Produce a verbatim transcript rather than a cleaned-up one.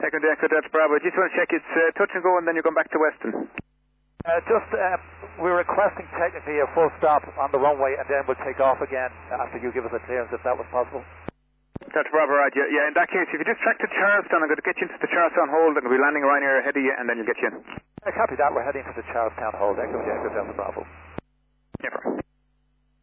Second Echo Delta Bravo. Just want to check it's uh, touch and go and then you're going back to Weston. Uh, just, uh, we're requesting technically a full stop on the runway and then we'll take off again after you give us a clearance if that was possible. Delta Bravo, right, yeah, yeah, in that case, if you just track to Charlestown, I'm going to get you into the Charlestown hold and we'll be landing right here ahead of you and then you'll get you in. I copy that, we're heading for the Charlestown hold. Echo Echo Delta Bravo. Yeah,